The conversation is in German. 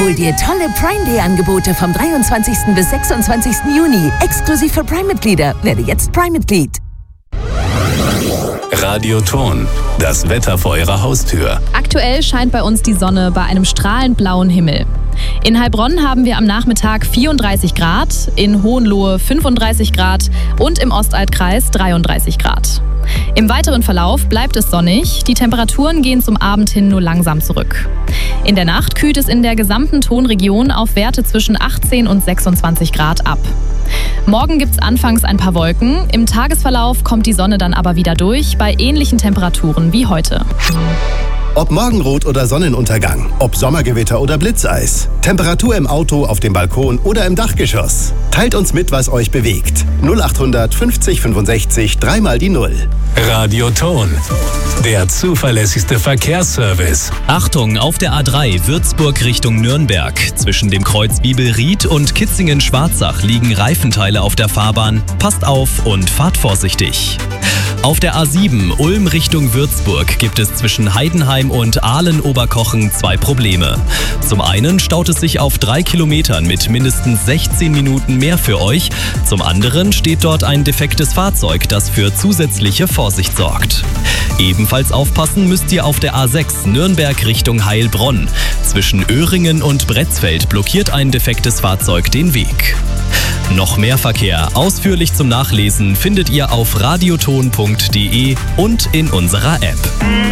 Hol dir tolle Prime Day Angebote vom 23. bis 26. Juni. Exklusiv für Prime-Mitglieder. Werde jetzt Prime-Mitglied. Radioton, das Wetter vor Ihrer Haustür. Aktuell scheint bei uns die Sonne bei einem strahlend blauen Himmel. In Heilbronn haben wir am Nachmittag 34 Grad, in Hohenlohe 35 Grad und im Ostaltkreis 33 Grad. Im weiteren Verlauf bleibt es sonnig, die Temperaturen gehen zum Abend hin nur langsam zurück. In der Nacht kühlt es in der gesamten Tonregion auf Werte zwischen 18 und 26 Grad ab. Morgen gibt's anfangs ein paar Wolken, im Tagesverlauf kommt die Sonne dann aber wieder durch, bei ähnlichen Temperaturen wie heute. Ob Morgenrot oder Sonnenuntergang, ob Sommergewitter oder Blitzeis, Temperatur im Auto, auf dem Balkon oder im Dachgeschoss. Teilt uns mit, was euch bewegt. 0800 50 65 3 mal die 0. Radioton, der zuverlässigste Verkehrsservice. Achtung, auf der A3 Würzburg Richtung Nürnberg. Zwischen dem Kreuz Bibelried und Kitzingen-Schwarzach liegen Reifenteile auf der Fahrbahn. Passt auf und fahrt vorsichtig. Auf der A7 Ulm Richtung Würzburg gibt es zwischen Heidenheim und Aalen-Oberkochen 2 Probleme. Zum einen staut es sich auf 3 Kilometern mit mindestens 16 Minuten mehr für euch. Zum anderen steht dort ein defektes Fahrzeug, das für zusätzliche Vorsicht sorgt. Ebenfalls aufpassen müsst ihr auf der A6 Nürnberg Richtung Heilbronn. Zwischen Öhringen und Bretzfeld blockiert ein defektes Fahrzeug den Weg. Noch mehr Verkehr ausführlich zum Nachlesen findet ihr auf radioton.de und in unserer App.